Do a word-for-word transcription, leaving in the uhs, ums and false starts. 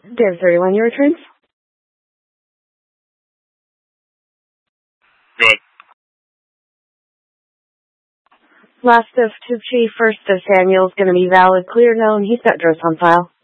Div thirty-one, your returns? Good. Last of Tucci, first of Samuel's gonna be valid. Clear known. He's got Dross on file.